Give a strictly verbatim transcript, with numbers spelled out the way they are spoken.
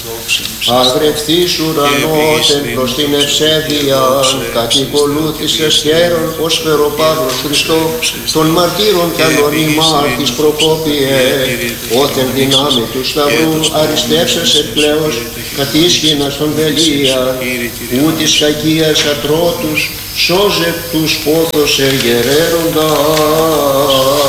Αγρευτής ουρανός εν προς την ευσέβειαν, κατηκολούθησες χαίρον ως Φεροπαύρος Χριστό, των μαρτύρων κανονιμά της προκόπιε, όθεν δυνάμει του σταυρού αριστεύσες εκπλέος, κατήσχυνας των βελία, ου της κακίας ατρότους, σώζε τους πόθος εγεραίροντα.